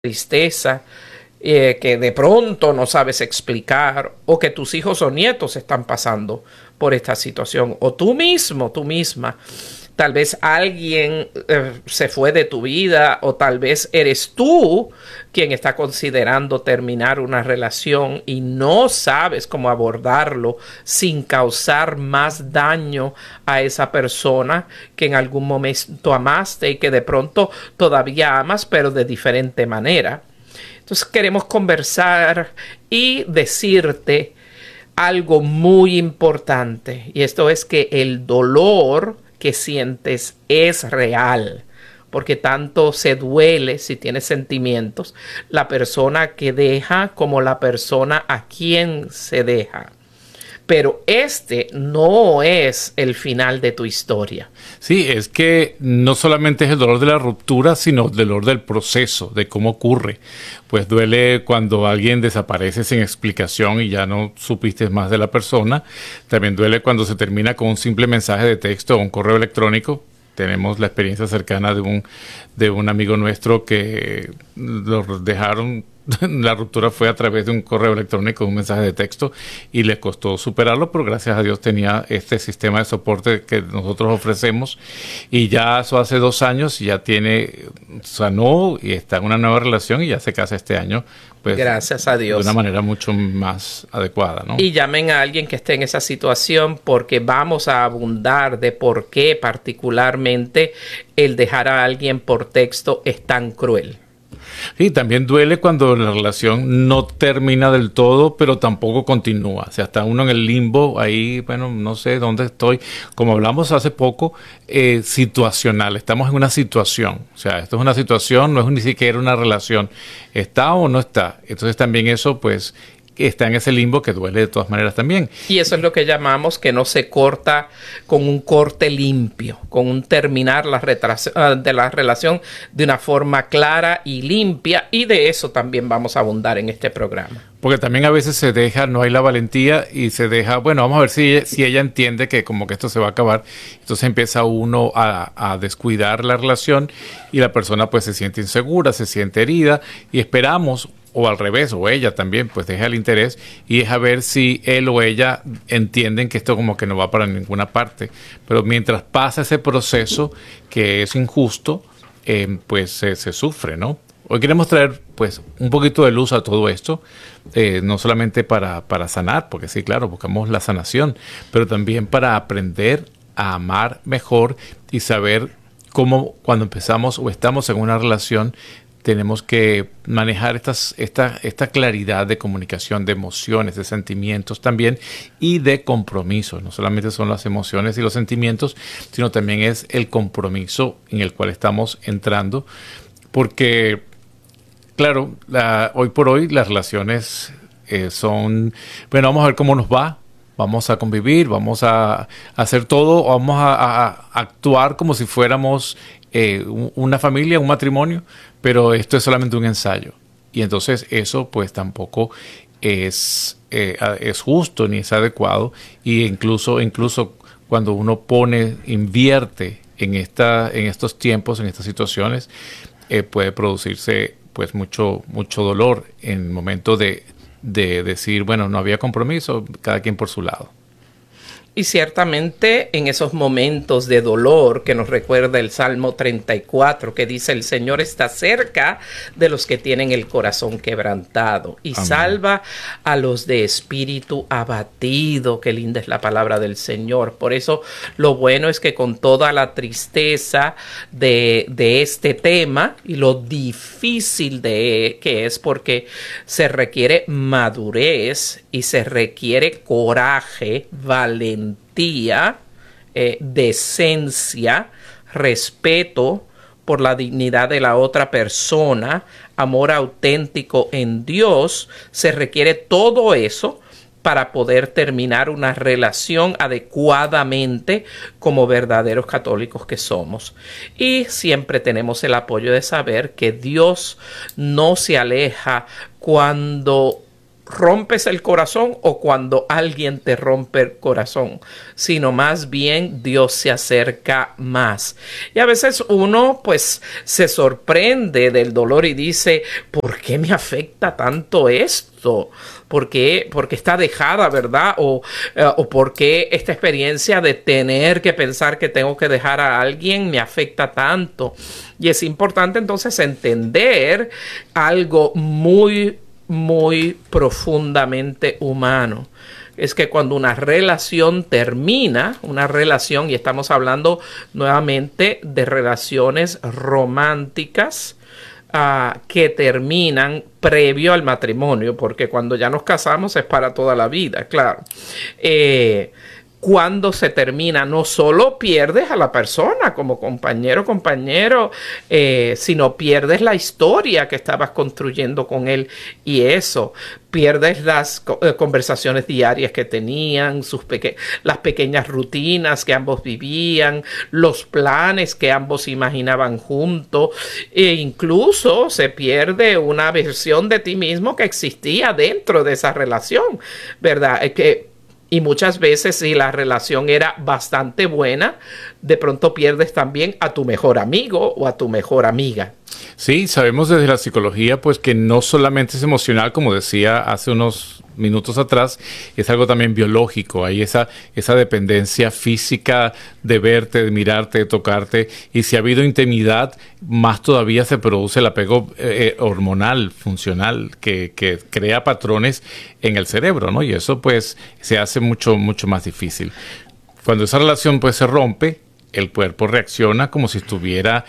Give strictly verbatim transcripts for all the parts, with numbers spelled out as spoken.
tristeza eh, que de pronto no sabes explicar, o que tus hijos o nietos están pasando por esta situación, o tú mismo, tú misma. Tal vez alguien eh, se fue de tu vida, o tal vez eres tú quien está considerando terminar una relación y no sabes cómo abordarlo sin causar más daño a esa persona que en algún momento amaste y que de pronto todavía amas, pero de diferente manera. Entonces queremos conversar y decirte algo muy importante, y esto es que el dolor que sientes es real, porque tanto se duele, si tienes sentimientos, la persona que deja como la persona a quien se deja. Pero este no es el final de tu historia. Sí, es que no solamente es el dolor de la ruptura, sino el dolor del proceso, de cómo ocurre. Pues duele cuando alguien desaparece sin explicación y ya no supiste más de la persona. También duele cuando se termina con un simple mensaje de texto o un correo electrónico. Tenemos la experiencia cercana de un, de un amigo nuestro que lo dejaron. La ruptura fue a través de un correo electrónico, un mensaje de texto, y le costó superarlo, pero gracias a Dios tenía este sistema de soporte que nosotros ofrecemos, y ya eso hace dos años y ya tiene, sanó y está en una nueva relación y ya se casa este año. Pues, gracias a Dios. De una manera mucho más adecuada, ¿no? Y llamen a alguien que esté en esa situación, porque vamos a abundar de por qué particularmente el dejar a alguien por texto es tan cruel. Sí, también duele cuando la relación no termina del todo, pero tampoco continúa. O sea, está uno en el limbo, ahí, bueno, no sé dónde estoy. Como hablamos hace poco, eh, situacional. Estamos en una situación. O sea, esto es una situación, no es ni siquiera una relación. ¿Está o no está? Entonces también eso, pues, está en ese limbo que duele de todas maneras también. Y eso es lo que llamamos que no se corta con un corte limpio, con un terminar la de la relación de una forma clara y limpia, y de eso también vamos a abundar en este programa. Porque también a veces se deja, no hay la valentía y se deja, bueno, vamos a ver si, si ella entiende que como que esto se va a acabar. Entonces empieza uno a, a descuidar la relación y la persona pues se siente insegura, se siente herida, y esperamos, o al revés, o ella también, pues deja el interés y deja ver si él o ella entienden que esto como que no va para ninguna parte. Pero mientras pasa ese proceso que es injusto, eh, pues se, se sufre, ¿no? Hoy queremos traer pues un poquito de luz a todo esto, eh, no solamente para, para sanar, porque sí, claro, buscamos la sanación, pero también para aprender a amar mejor y saber cómo cuando empezamos o estamos en una relación tenemos que manejar estas, esta, esta claridad de comunicación, de emociones, de sentimientos también, y de compromisos. No solamente son las emociones y los sentimientos, sino también es el compromiso en el cual estamos entrando, porque claro, la, hoy por hoy las relaciones eh, son, bueno, vamos a ver cómo nos va, vamos a convivir, vamos a, a hacer todo, vamos a, a, a actuar como si fuéramos eh, una familia, un matrimonio, pero esto es solamente un ensayo. Y entonces eso pues tampoco es, eh, es justo ni es adecuado, y incluso, incluso cuando uno pone, invierte en, esta, en estos tiempos, en estas situaciones, eh, puede producirse pues mucho, mucho dolor en el momento de, de decir, bueno, no había compromiso, cada quien por su lado. Y ciertamente en esos momentos de dolor que nos recuerda el Salmo treinta y cuatro, que dice: el Señor está cerca de los que tienen el corazón quebrantado y Amén. Salva a los de espíritu abatido. Qué linda es la palabra del Señor. Por eso lo bueno es que con toda la tristeza de, de este tema y lo difícil de que es, porque se requiere madurez y se requiere coraje, valentía, eh, decencia, respeto por la dignidad de la otra persona, amor auténtico en Dios. Se requiere todo eso para poder terminar una relación adecuadamente como verdaderos católicos que somos. Y siempre tenemos el apoyo de saber que Dios no se aleja cuando rompes el corazón o cuando alguien te rompe el corazón, sino más bien Dios se acerca más. Y a veces uno pues se sorprende del dolor y dice, ¿por qué me afecta tanto esto? ¿Por qué? Porque está dejada, ¿verdad? O, uh, o por qué esta experiencia de tener que pensar que tengo que dejar a alguien me afecta tanto. Y es importante entonces entender algo muy muy profundamente humano. Es que cuando una relación termina, una relación, y estamos hablando nuevamente de relaciones románticas uh, que terminan previo al matrimonio, porque cuando ya nos casamos es para toda la vida, claro. Eh, Cuando se termina, no solo pierdes a la persona como compañero, compañero, eh, sino pierdes la historia que estabas construyendo con él y eso. Pierdes las eh, conversaciones diarias que tenían, sus peque- las pequeñas rutinas que ambos vivían, los planes que ambos imaginaban juntos, e incluso se pierde una versión de ti mismo que existía dentro de esa relación, ¿verdad? Es que Y muchas veces, si la relación era bastante buena, de pronto pierdes también a tu mejor amigo o a tu mejor amiga. Sí, sabemos desde la psicología pues que no solamente es emocional, como decía hace unos minutos atrás, es algo también biológico. Hay esa, esa dependencia física de verte, de mirarte, de tocarte. Y si ha habido intimidad, más todavía se produce el apego eh, hormonal, funcional, que, que crea patrones en el cerebro, ¿no? Y eso pues se hace mucho, mucho más difícil. Cuando esa relación pues se rompe, el cuerpo reacciona como si estuviera...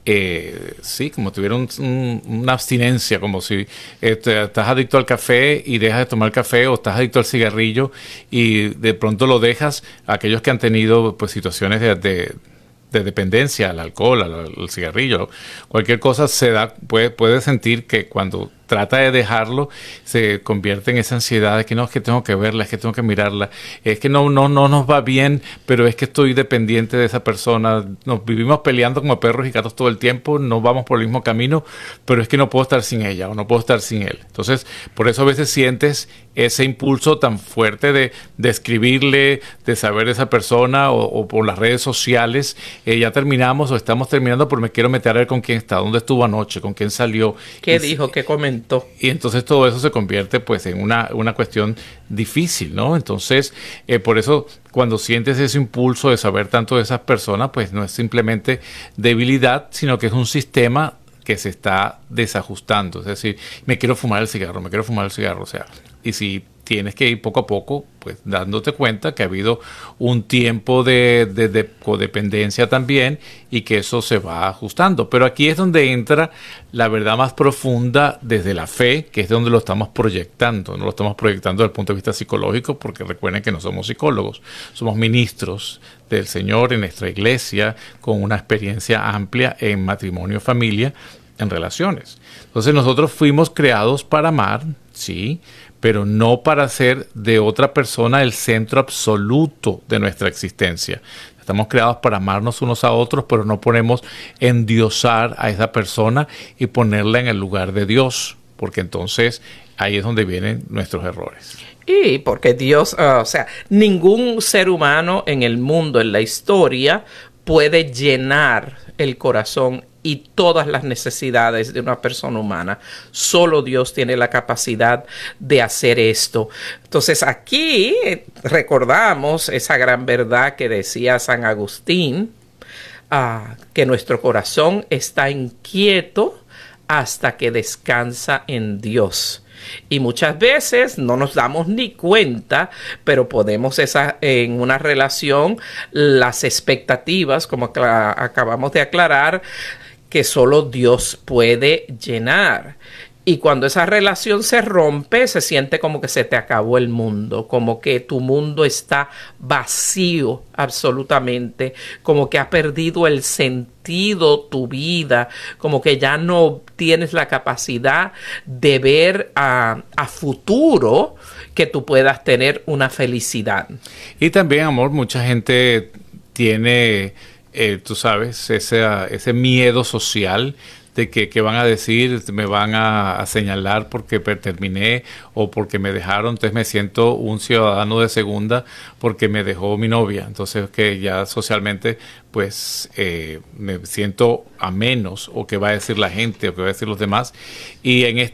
Eh, sí, como tuviera un, un, una abstinencia, como si eh, te, estás adicto al café y dejas de tomar café, o estás adicto al cigarrillo y de pronto lo dejas. Aquellos que han tenido pues situaciones de, de, de dependencia al alcohol, al, al cigarrillo, cualquier cosa, se da, puede, puede sentir que cuando trata de dejarlo, se convierte en esa ansiedad de que no, es que tengo que verla, es que tengo que mirarla, es que no, no, no nos va bien, pero es que estoy dependiente de esa persona, nos vivimos peleando como perros y gatos todo el tiempo, no vamos por el mismo camino, pero es que no puedo estar sin ella o no puedo estar sin él. Entonces, por eso a veces sientes ese impulso tan fuerte de, de escribirle, de saber de esa persona, o, o por las redes sociales, eh, ya terminamos o estamos terminando, pero me quiero meter a ver con quién está, dónde estuvo anoche, con quién salió. ¿Qué y, dijo? ¿Qué comentó? Y entonces todo eso se convierte pues en una, una cuestión difícil, ¿no? Entonces, eh, por eso cuando sientes ese impulso de saber tanto de esas personas, pues no es simplemente debilidad, sino que es un sistema que se está desajustando. Es decir, me quiero fumar el cigarro, me quiero fumar el cigarro, o sea, y si tienes que ir poco a poco, pues dándote cuenta que ha habido un tiempo de, de, de codependencia también y que eso se va ajustando. Pero aquí es donde entra la verdad más profunda desde la fe, que es donde lo estamos proyectando. No lo estamos proyectando desde el punto de vista psicológico, porque recuerden que no somos psicólogos, somos ministros del Señor en nuestra iglesia con una experiencia amplia en matrimonio, familia, en relaciones. Entonces nosotros fuimos creados para amar, sí, pero no para ser de otra persona el centro absoluto de nuestra existencia. Estamos creados para amarnos unos a otros, pero no ponemos endiosar a esa persona y ponerla en el lugar de Dios, porque entonces ahí es donde vienen nuestros errores. Y porque Dios, uh, o sea, ningún ser humano en el mundo, en la historia, puede llenar el corazón y todas las necesidades de una persona humana. Solo Dios tiene la capacidad de hacer esto. Entonces aquí recordamos esa gran verdad que decía San Agustín, uh, que nuestro corazón está inquieto hasta que descansa en Dios. Y muchas veces no nos damos ni cuenta, pero podemos esa, en una relación, las expectativas, como acabamos de aclarar, que solo Dios puede llenar. Y cuando esa relación se rompe, se siente como que se te acabó el mundo, como que tu mundo está vacío absolutamente, como que ha perdido el sentido tu vida, como que ya no tienes la capacidad de ver a, a futuro que tú puedas tener una felicidad. Y también, amor, mucha gente tiene, eh, tú sabes, ese, ese miedo social de que, que van a decir, me van a, a señalar porque terminé o porque me dejaron, entonces me siento un ciudadano de segunda porque me dejó mi novia, entonces que ya socialmente pues eh, me siento a menos, o qué va a decir la gente o qué va a decir los demás. Y en